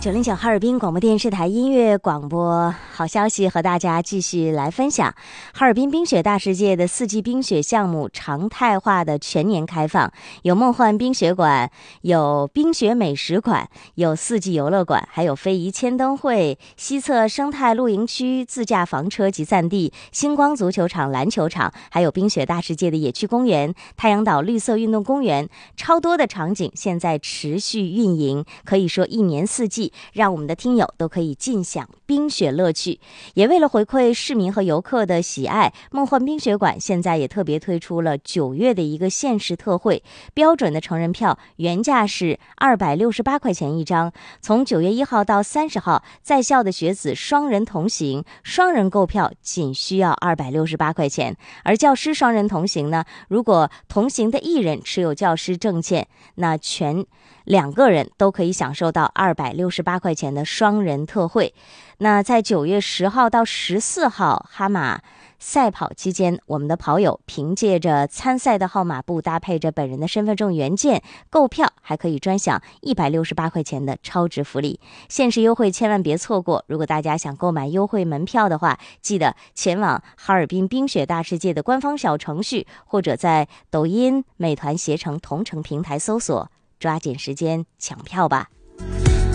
909哈尔滨广播电视台音乐广播，好消息和大家继续来分享。哈尔滨冰雪大世界的4季冰雪项目常态化的全年开放，有梦幻冰雪馆，有冰雪美食馆，有4季游乐馆，还有非遗千灯会、西侧生态露营区、自驾房车集散地、星光足球场、篮球场，还有冰雪大世界的野区公园、太阳岛绿色运动公园，超多的场景现在持续运营，可以说一年4季让我们的听友都可以尽享冰雪乐趣。也为了回馈市民和游客的喜爱，梦幻冰雪馆现在也特别推出了9月的一个限时特惠，标准的成人票原价是268块钱一张，从9月1号到30号，在校的学子双人同行，双人购票仅需要268块钱，而教师双人同行呢，如果同行的一人持有教师证件，那全2个人都可以享受到268块钱的双人特惠。那在9月10号到14号哈马赛跑期间，我们的跑友凭借着参赛的号码布搭配着本人的身份证原件购票，还可以专享168块钱的超值福利。限时优惠千万别错过，如果大家想购买优惠门票的话，记得前往哈尔滨冰雪大世界的官方小程序，或者在抖音、美团携程同城平台搜索，抓紧时间抢票吧。